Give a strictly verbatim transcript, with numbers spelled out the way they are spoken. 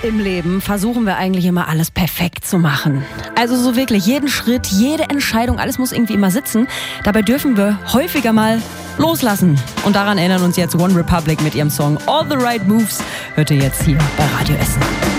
im Leben versuchen wir eigentlich immer alles perfekt zu machen. Also so wirklich jeden Schritt, jede Entscheidung, alles muss irgendwie immer sitzen. Dabei dürfen wir häufiger mal loslassen. Und daran erinnern uns jetzt One Republic mit ihrem Song All the Right Moves. Hört ihr jetzt hier bei Radio Essen.